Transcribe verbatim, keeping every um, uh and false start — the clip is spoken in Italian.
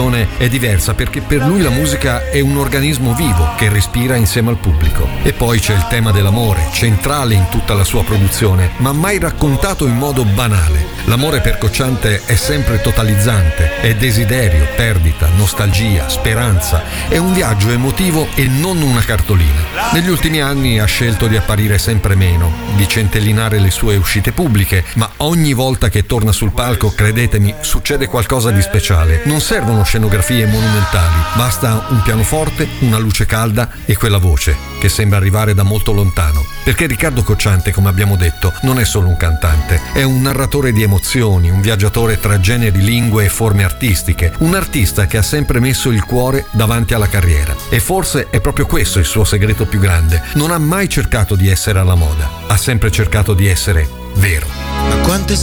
produzione è diversa, perché per lui la musica è un organismo vivo che respira insieme al pubblico. E poi c'è il tema dell'amore, centrale in tutta la sua produzione, ma mai raccontato in modo banale. L'amore per Cocciante è sempre totalizzante, è desiderio, perdita, nostalgia, speranza, è un viaggio emotivo e non una cartolina. Negli ultimi anni ha scelto di apparire sempre meno, di centellinare le sue uscite pubbliche, ma ogni volta che torna sul palco, credetemi, succede qualcosa di speciale. Non servono scenografie monumentali, basta un pianoforte, una luce calda e quella voce che sembra arrivare da molto lontano. Perché Riccardo Cocciante, come abbiamo detto, non è solo un cantante, è un narratore di emozioni, un viaggiatore tra generi, lingue e forme artistiche, un artista che ha sempre messo il cuore davanti alla carriera. E forse è proprio questo il suo segreto più grande. Non ha mai cercato di essere alla moda, ha sempre cercato di essere vero. Ma quante